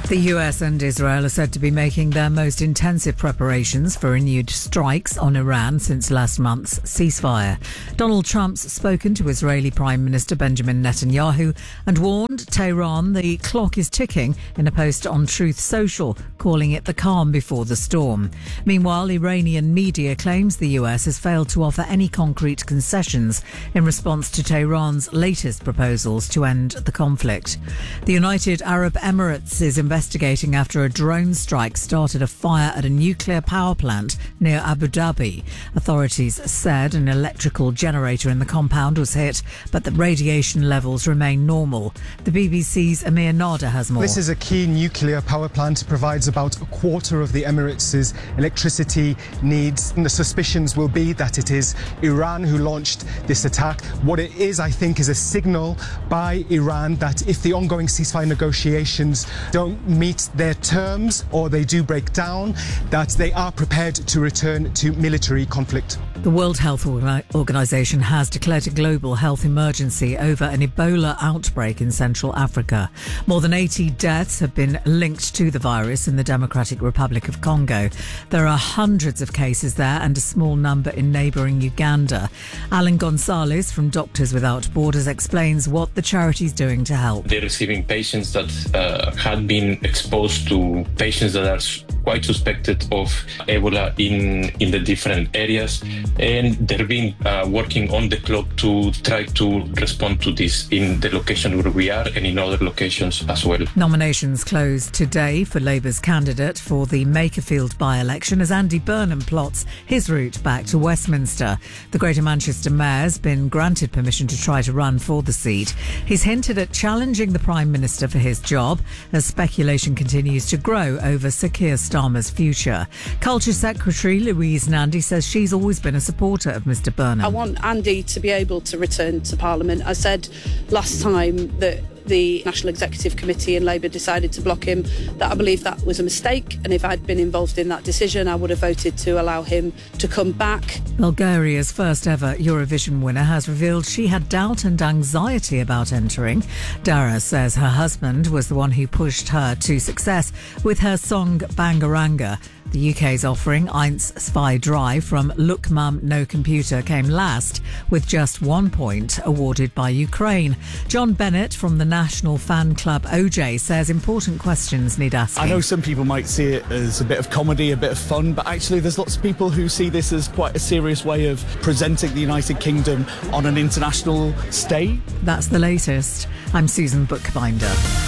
The US and Israel are said to be making their most intensive preparations for renewed strikes on Iran since last month's ceasefire. Donald Trump's spoken to Israeli Prime Minister Benjamin Netanyahu and warned Tehran the clock is ticking in a post on Truth Social, calling it the calm before the storm. Meanwhile, Iranian media claims the US has failed to offer any concrete concessions in response to Tehran's latest proposals to end the conflict. The United Arab Emirates is investigating after a drone strike started a fire at a nuclear power plant near Abu Dhabi. Authorities said an electrical generator in the compound was hit, but the radiation levels remain normal. The BBC's Amir Nada has more. This is a key nuclear power plant. It provides about a quarter of the Emirates' electricity needs. And the suspicions will be that it is Iran who launched this attack. What it is, I think, is a signal by Iran that if the ongoing ceasefire negotiations don't meet their terms or they do break down, that they are prepared to return to military conflict. The World Health Organization has declared a global health emergency over an Ebola outbreak in Central Africa. More than 80 deaths have been linked to the virus in the Democratic Republic of Congo. There are hundreds of cases there and a small number in neighbouring Uganda. Alan Gonzalez from Doctors Without Borders explains what the charity is doing to help. They're receiving patients that had been exposed to patients that are quite suspected of Ebola in the different areas, and they've been working on the clock to try to respond to this in the location where we are and in other locations as well. Nominations closed today for Labour's candidate for the Makerfield by-election as Andy Burnham plots his route back to Westminster. The Greater Manchester Mayor's been granted permission to try to run for the seat. He's hinted at challenging the Prime Minister for his job as speculation continues to grow over Sir Keir Starmer's future. Culture Secretary Louise Nandy says she's always been a supporter of Mr Burnham. I want Andy to be able to return to Parliament. I said last time that the National Executive Committee in Labour decided to block him, that I believe that was a mistake, and if I'd been involved in that decision I would have voted to allow him to come back. Bulgaria's first ever Eurovision winner has revealed she had doubt and anxiety about entering. Dara says her husband was the one who pushed her to success with her song Bangaranga. The UK's offering, Eins, Zwei, Drei from Look Mum, No Computer came last with just 1 point awarded by Ukraine. John Bennett from the National Fan Club OJ says important questions need asking. I know some people might see it as a bit of comedy, a bit of fun, but actually there's lots of people who see this as quite a serious way of presenting the United Kingdom on an international stage. That's the latest. I'm Susan Bookbinder.